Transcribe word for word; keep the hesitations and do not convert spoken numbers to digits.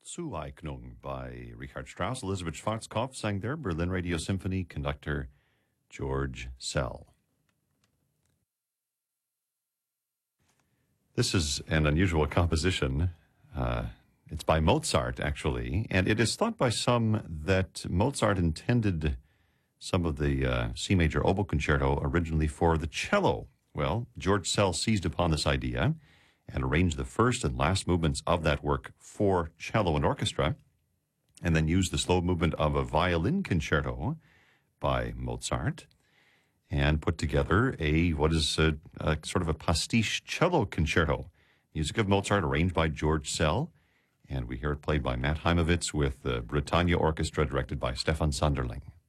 Zueignung by Richard Strauss. Elizabeth Schwarzkopf sang there. Berlin Radio Symphony conductor George Szell. This is an unusual composition. Uh, it's by Mozart, actually, and it is thought by some that Mozart intended some of the uh, C major oboe concerto originally for the cello. Well, George Szell seized upon this idea and arranged the first and last movements of that work for cello and orchestra, and then used the slow movement of a violin concerto by Mozart, and put together a, what is a, a sort of a pastiche cello concerto. Music of Mozart arranged by George Szell, and we hear it played by Matt Heimovitz with the Britannia Orchestra directed by Stefan Sunderling.